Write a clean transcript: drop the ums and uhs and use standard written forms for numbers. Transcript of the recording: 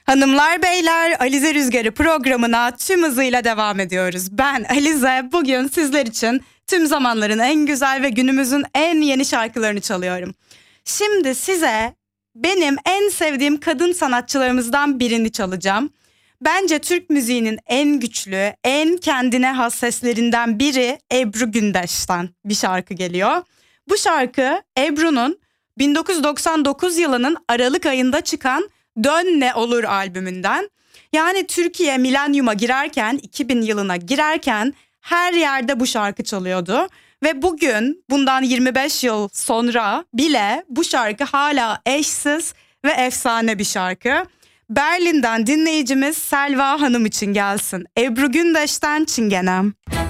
Hanımlar beyler, Alize Rüzgarı programına tüm hızıyla devam ediyoruz. Ben Alize, bugün sizler için tüm zamanların en güzel ve günümüzün en yeni şarkılarını çalıyorum. Şimdi size benim en sevdiğim kadın sanatçılarımızdan birini çalacağım. Bence Türk müziğinin en güçlü, en kendine has seslerinden biri Ebru Gündeş'ten bir şarkı geliyor. Bu şarkı Ebru'nun 1999 yılının Aralık ayında çıkan Dön Ne Olur albümünden. Yani Türkiye milenyuma girerken, 2000 yılına girerken her yerde bu şarkı çalıyordu. Ve bugün bundan 25 yıl sonra bile bu şarkı hala eşsiz ve efsane bir şarkı. Berlin'den dinleyicimiz Selva Hanım için gelsin. Ebru Gündeş'ten Çingenem.